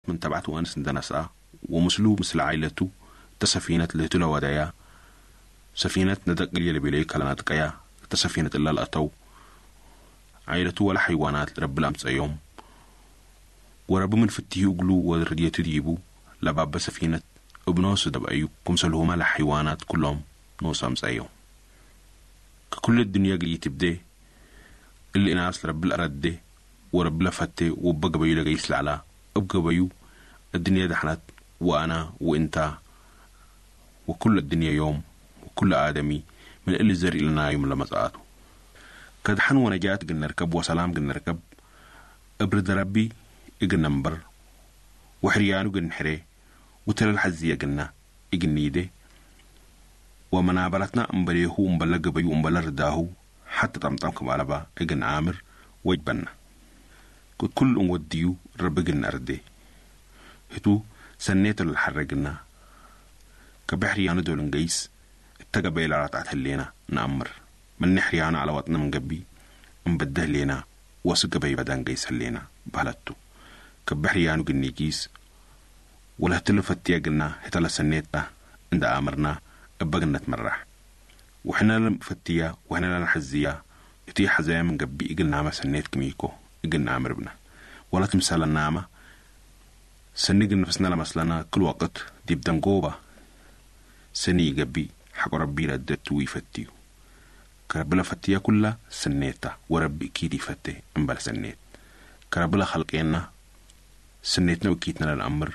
من تبعته وأنس دنسا ومسلو مثل عائلته تسفينة لتلا ودايا سفينة ندق اللي بيلي كلانات قيا تسفينة إلا الأتو عائلته ولا حيوانات رب الأمس يوم ورب من فتيه يقلو ورجية تجيبو لباب سفينة ابنوس دب أيوب كمسلهما لحيوانات كلهم نوس أمس يوم كل الدنيا قلي تبدي اللي ناس رب الأرد ورب لفتي وبقى بيو لقيس لعلا أبقى بيو الدنيا دحنت وأنا وإنت وكل الدنيا يوم وكل آدمي من اللي زرق لنا يوم لما زعاته كدحن ونجات قلنا نركب وسلام قلنا نركب أبرد ربي قلنا نبر وحريانو قلنا حري وتل الحزية قلنا قلنا ومنابرتنا أمبريه ومبلغ بيو ومبلغ رداهو حتى طمطم كمالبا قلنا عامر وجبنا كل وديو رب قلنا أردي هتو سنيت الحرقنا كبحريانو دول نقيس التقبيل على تعت هلينا نأمر من نحريانا على وطنا من قبي نبده لينا وسقبي بدان قيس هلينا بهلتو كبحريانو قلني قيس ولا تلفتيا قلنا هتلا سنيتنا عند آمرنا أبقنا تمرح وحنا فتيا وحنا نحزيا يتيح زي من قبي قلنا ما سنيت كميكو قلنا عمر بنا ولا تمثال النعمة سنيق نفسنا لمسلنا كل وقت دي بدنقوبة سني قبي حق ربي ردت ويفتيو كربلا فتيا كلها سنيتا وربي كيدي فتي انبال سنيت كربلا خلقينا سنيتنا وكيتنا للأمر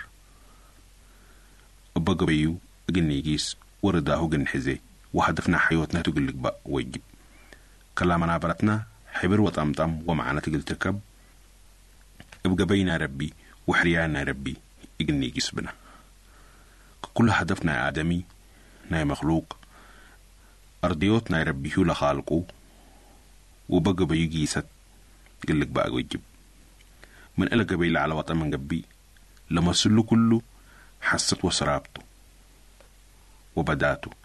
أبقى بيو قلني يقيس ورداه قلن حزي وهدفنا حيوتنا تقلق بقى ويجب كلامنا برتنا حبر وطمطم ومعانا تقل تركب ابقى بينا ربي وحريانا ربي قلني يقيس بنا كل هدفنا يا آدمي ناي مخلوق أرضيوتنا يربيه لخالقه وبقى بيجيست قلك بقى ويجب من إلا قبيل على وطن من قبي لما سلو كله حست وسرابته وبداته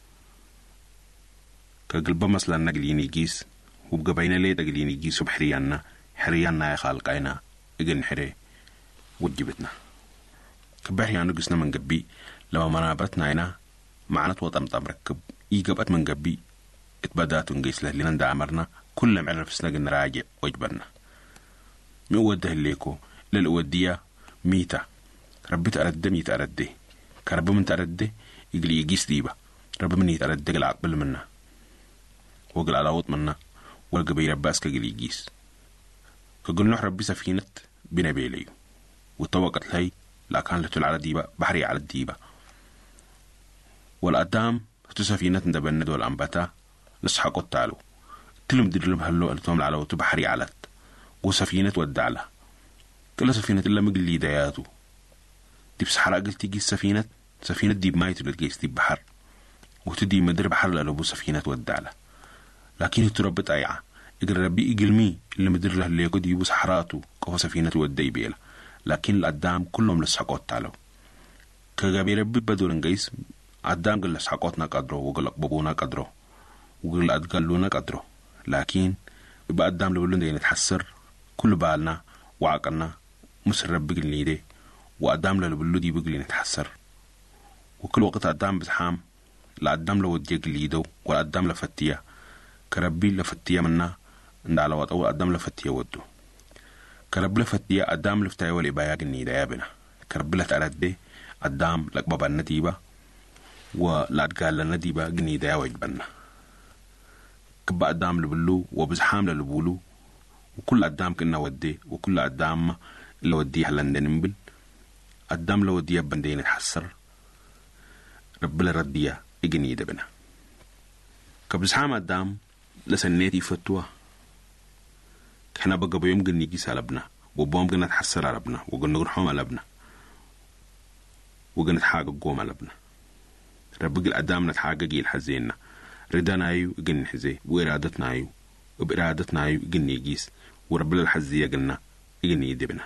كقلبه مثلا نقليني جيس وبقى بينا ليه تقليني جيس وبحريانا حريانا يا خالقينا اقن حري وجبتنا كبحريانا قسنا من قبي لما منابرتنا هنا معنا وطمطم ركب يقبت من قبي اتبداتو نقيس له لنا دعمرنا كل معنا نفسنا قلنا راجع وجبنا ميوده الليكو للأودية ميتا ربي تأرد ميتا أرده كرب من تأرده يقلي يقيس ديبا رب من يتأرده قل عقبل منا وقل على وط منا والقبي رباس كقلي يقيس كقل نوح ربي سفينة بنا بيليو وطوقت لهي لا كان لتل على ديبا بحري على الديبا والأدام سفينة ندبند والأنبتا لسحقوا التالو تلم ديرلم هلو ألتهم على وتبحري علت وسفينة ودعلا كل سفينة إلا مقلي دياتو دي بسحرة قلت تيجي سفينة دي بمايت لتجيس دي بحر وتدي مدر بحر لألبو سفينة ودعلا لكن التربت أيعة إقل ربي إقل مي اللي مدر له اللي يقود يبو سحراتو كوه سفينة ودي بيلا لكن الأدام كلهم لسحقوا التالو كغابي ربي بدو لنقيس عدام قل لسحقوتنا قدرو وقل أقببونا قدرو وقل أدقلونا قدرو لكن يبقى قدام لبلون دي نتحسر كل بالنا وعقلنا مصر رب قل نيدي وقدام لبلو دي بقل نتحسر وكل وقت قدام بزحام لقدام لودي قل يدو والقدام لفتية كربي لفتية منا عند على وط أول قدام لفتية ودو كرب لفتية قدام لفتية والإبايا قل نيدي يا بنا كرب لتأرد دي قدام لك بابا النتيبة ولا تقال لنا دي بقى قني دا وجبنا كبا قدام لبلو وبزحام للبولو وكل قدام كنا ودي وكل قدام اللي وديه هلندن ننبل قدام لو وديه بندين يتحسر رب لرديه قني دا بنا كبزحام قدام لسنيتي فتوى كنا بقى بيوم قني جيس على ابنا وبوم قنا تحسر على ابنا وقنا نروحهم على ابنا وقنا تحاقق قوم على ابنا رب قل أدامنا تحاقق الحزيننا ردانا أيو قلن حزي وإرادتنا أيو وبإرادتنا أيو قلن يقيس ورب الحزية قلنا قلن يدبنا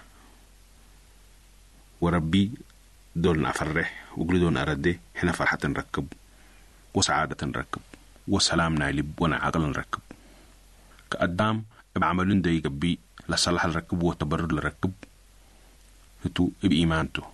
وربي دولنا أفرح وقل دولنا أرده حنا فرحة نركب وسعادة نركب وسلامنا يلب ونعاقل نركب كأدام بعملون دا يقبي لصلاح الركب وتبرد الركب هتو بإيمانته